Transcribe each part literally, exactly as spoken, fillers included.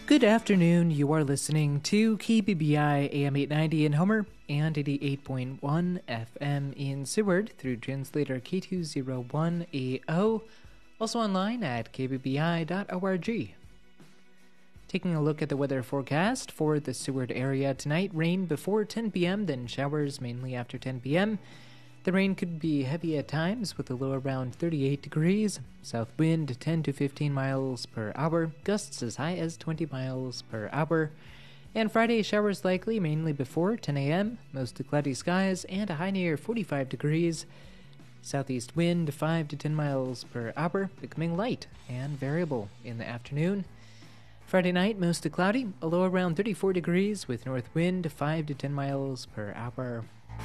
Good afternoon. You are listening to K B B I A M eight ninety in Homer and eighty-eight point one F M in Seward through translator K two oh one A O, also online at k b b i dot org. Taking a look at the weather forecast for the Seward area tonight, rain before ten p.m., then showers mainly after ten p.m. The rain could be heavy at times with a low around thirty-eight degrees, south wind ten to fifteen miles per hour, gusts as high as twenty miles per hour. And Friday, showers likely mainly before ten a.m., mostly cloudy skies, and a high near forty-five degrees. Southeast wind five to ten miles per hour, becoming light and variable in the afternoon. Friday night, mostly cloudy, a low around thirty-four degrees with north wind five to ten miles per hour.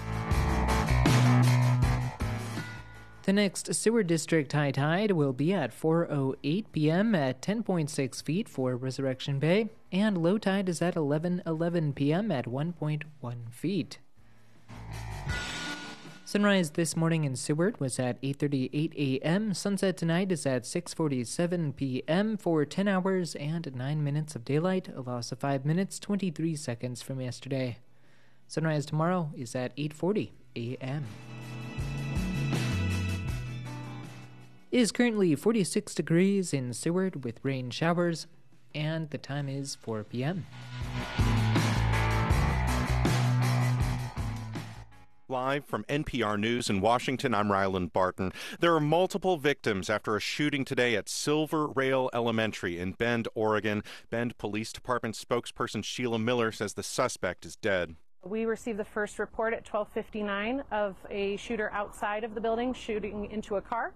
The next Seward District high tide will be at four oh eight p.m. at ten point six feet for Resurrection Bay, and low tide is at eleven eleven p.m. at one point one feet. Sunrise this morning in Seward was at eight thirty-eight a.m. Sunset tonight is at six forty-seven p.m. for ten hours and nine minutes of daylight, a loss of five minutes, twenty-three seconds from yesterday. Sunrise tomorrow is at eight forty a.m. It is currently forty-six degrees in Seward with rain showers, and the time is four p.m. Live from N P R News in Washington, I'm Ryland Barton. There are multiple victims after a shooting today at Silver Rail Elementary in Bend, Oregon. Bend Police Department spokesperson Sheila Miller says the suspect is dead. We received the first report at twelve fifty-nine of a shooter outside of the building shooting into a car.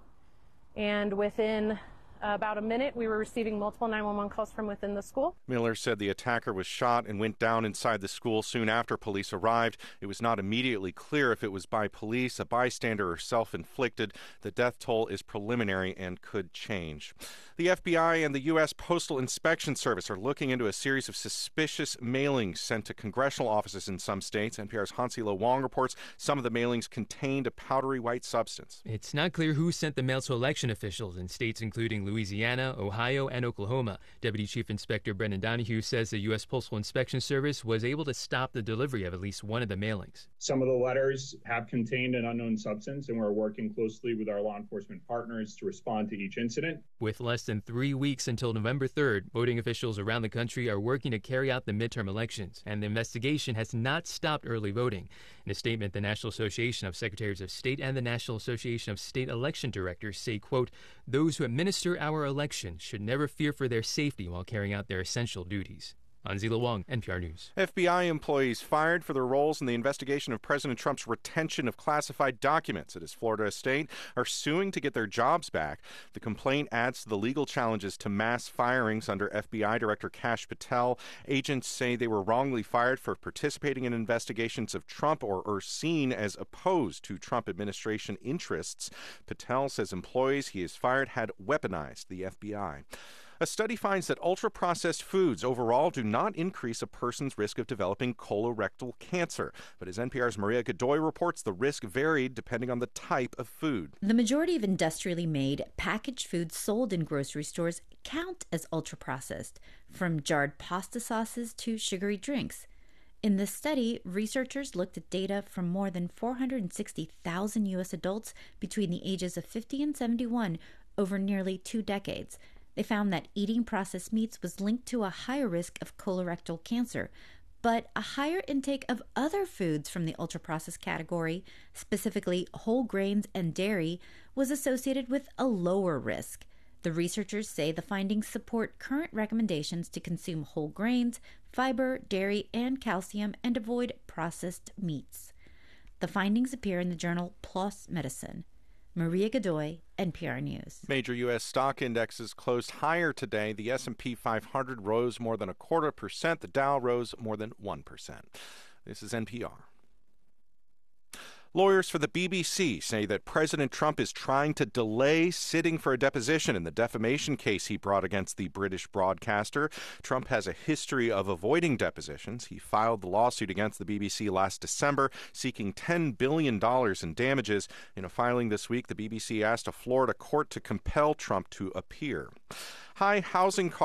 And within about a minute, we were receiving multiple nine one one calls from within the school. Miller said the attacker was shot and went down inside the school soon after police arrived. It was not immediately clear if it was by police, a bystander, or self-inflicted. The death toll is preliminary and could change. The F B I and the U S Postal Inspection Service are looking into a series of suspicious mailings sent to congressional offices in some states. N P R's Hansi Lo Wong reports some of the mailings contained a powdery white substance. It's not clear who sent the mail to election officials in states including Louisiana, Ohio, and Oklahoma. Deputy Chief Inspector Brendan Donahue says the U S Postal Inspection Service was able to stop the delivery of at least one of the mailings. Some of the letters have contained an unknown substance, and we're working closely with our law enforcement partners to respond to each incident. With less than three weeks until November third, voting officials around the country are working to carry out the midterm elections, and the investigation has not stopped early voting. In a statement, the National Association of Secretaries of State and the National Association of State Election Directors say, quote, "Those who administer our election should never fear for their safety while carrying out their essential duties." Hansi Lo Wong, N P R News. F B I employees fired for their roles in the investigation of President Trump's retention of classified documents at his Florida estate are suing to get their jobs back. The complaint adds to the legal challenges to mass firings under F B I Director Kash Patel. Agents say they were wrongly fired for participating in investigations of Trump or are seen as opposed to Trump administration interests. Patel says employees he has fired had weaponized the F B I. A study finds that ultra-processed foods overall do not increase a person's risk of developing colorectal cancer. But as N P R's Maria Godoy reports, the risk varied depending on the type of food. The majority of industrially made, packaged foods sold in grocery stores count as ultra-processed, from jarred pasta sauces to sugary drinks. In this study, researchers looked at data from more than four hundred sixty thousand U S adults between the ages of fifty and seventy-one over nearly two decades. They found that eating processed meats was linked to a higher risk of colorectal cancer, but a higher intake of other foods from the ultra-processed category, specifically whole grains and dairy, was associated with a lower risk. The researchers say the findings support current recommendations to consume whole grains, fiber, dairy, and calcium, and avoid processed meats. The findings appear in the journal PLOS Medicine. Maria Godoy, N P R News. Major U S stock indexes closed higher today. The S and P five hundred rose more than a quarter percent. The Dow rose more than one percent. This is N P R. Lawyers for the B B C say that President Trump is trying to delay sitting for a deposition in the defamation case he brought against the British broadcaster. Trump has a history of avoiding depositions. He filed the lawsuit against the B B C last December, seeking ten billion dollars in damages. In a filing this week, the B B C asked a Florida court to compel Trump to appear. High housing costs